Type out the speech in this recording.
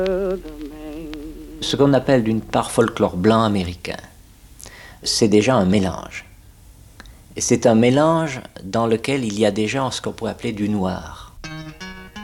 Ce qu'on appelle d'une part folklore blanc américain, c'est déjà un mélange. Et c'est un mélange dans lequel il y a déjà ce qu'on pourrait appeler du noir.